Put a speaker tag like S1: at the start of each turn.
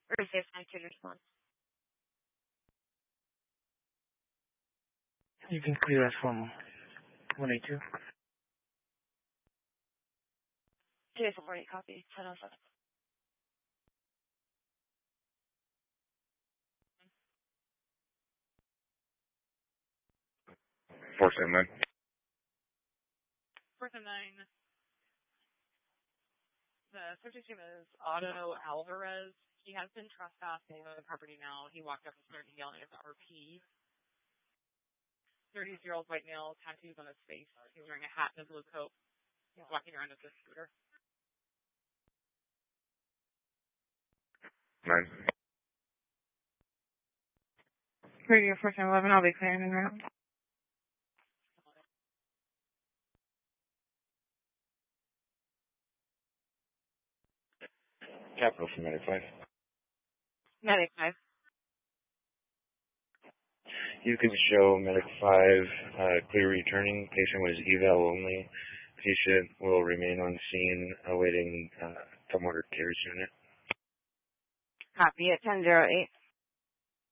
S1: Receive 92 response.
S2: You can clear us from 182.
S1: 248 copy. 1007.
S3: 479.
S4: 479. The subject name is Otto Alvarez. He has been trespassing on the property now. He walked up and started yelling at the RP. 30-year-old white male, tattoos on his face. He's wearing a hat and a blue coat. He's walking around with a scooter.
S3: 9.
S1: Radio 411, I'll be clearing in route.
S3: Capital for Medic 5.
S1: Medic 5.
S3: You can show Medic 5 clear returning. Patient was eval only. Patient will remain on scene awaiting motor cares unit.
S1: Copy at 1008.